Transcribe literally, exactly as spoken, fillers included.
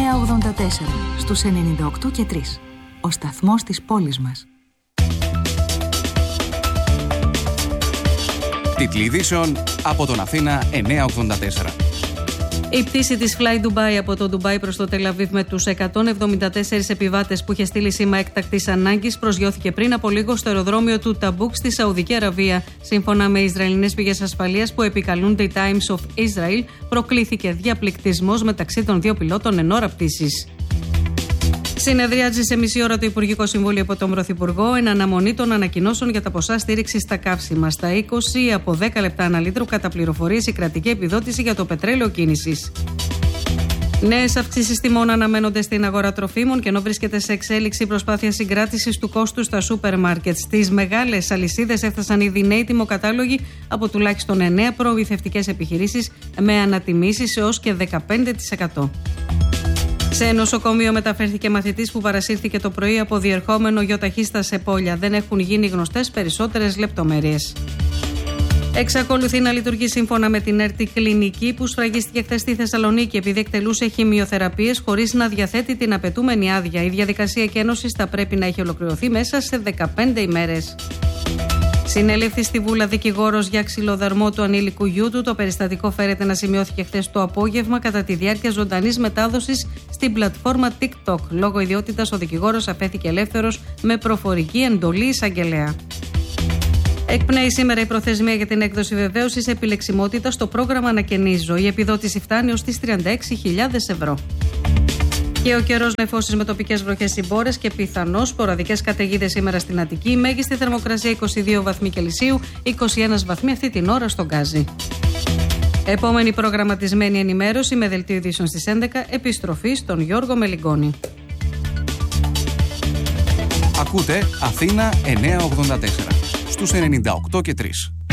εννιακόσια ογδόντα τέσσερα στους ενενήντα οκτώ και τρία. Ο σταθμός της πόλης μας. Τίτλοι ειδήσεων από τον Αθήνα εννιακόσια ογδόντα τέσσερα. Η πτήση της Fly Dubai από το Ντουμπάι προς το Τελαβίβ με τους εκατόν εβδομήντα τέσσερις επιβάτες που είχε στείλει σήμα έκτακτης ανάγκης προσγειώθηκε πριν από λίγο στο αεροδρόμιο του Ταμπούκ στη Σαουδική Αραβία. Σύμφωνα με Ισραηλινές πηγές ασφαλείας που επικαλούνται η Times of Israel, προκλήθηκε διαπληκτισμός μεταξύ των δύο πιλότων εν ώρα πτήσης. Συνεδριάζει σε μισή ώρα το Υπουργικό Συμβούλιο από τον Πρωθυπουργό εν αναμονή των ανακοινώσεων για τα ποσά στήριξη στα καύσιμα. Στα είκοσι από δέκα λεπτά ανά λίτρο κατά πληροφορίες η κρατική επιδότηση για το πετρέλαιο κίνησης. Νέες αυξήσεις τιμών αναμένονται στην αγορά τροφίμων και ενώ βρίσκεται σε εξέλιξη η προσπάθεια συγκράτησης του κόστου στα σούπερ μάρκετ. Στις μεγάλες αλυσίδες έφτασαν ήδη νέοι τιμοκατάλογοι από τουλάχιστον εννέα προμηθευτικές επιχειρήσεις με ανατιμήσεις έως και δεκαπέντε τοις εκατό. Σε νοσοκομείο μεταφέρθηκε μαθητής που παρασύρθηκε το πρωί από διερχόμενο γιοταχή στα Σεπόλια. Δεν έχουν γίνει γνωστές περισσότερες λεπτομέρειες. Εξακολουθεί να λειτουργεί σύμφωνα με την ΕΡΤ κλινική που σφραγίστηκε χθες στη Θεσσαλονίκη επειδή εκτελούσε χημειοθεραπείες χωρίς να διαθέτει την απαιτούμενη άδεια. Η διαδικασία εκένωσης θα πρέπει να έχει ολοκληρωθεί μέσα σε δεκαπέντε ημέρες. Συνελήφθη στη Βούλα δικηγόρος για ξυλοδαρμό του ανήλικου γιού του. Το περιστατικό φέρεται να σημειώθηκε χθες το απόγευμα κατά τη διάρκεια ζωντανής μετάδοσης στην πλατφόρμα TikTok. Λόγω ιδιότητας ο δικηγόρος αφέθηκε ελεύθερος με προφορική εντολή εισαγγελέα. Εκπνέει σήμερα η προθεσμία για την έκδοση βεβαίωσης επιλεξιμότητας στο πρόγραμμα Ανακαινίζω. Η επιδότηση φτάνει ως τις τριάντα έξι χιλιάδες ευρώ. Και ο καιρός νεφώσεις με τοπικές βροχές συμπόρες και πιθανώς σποραδικές καταιγίδες σήμερα στην Αττική. Η μέγιστη θερμοκρασία είκοσι δύο βαθμοί Κελσίου, είκοσι ένα βαθμοί αυτή την ώρα στον Γκάζι. Επόμενη προγραμματισμένη ενημέρωση με δελτίο ειδήσεων στις έντεκα, επιστροφή στον Γιώργο Μελιγκόνη. Ακούτε Αθήνα εννιακόσια ογδόντα τέσσερα στους ενενήντα οκτώ και τρία.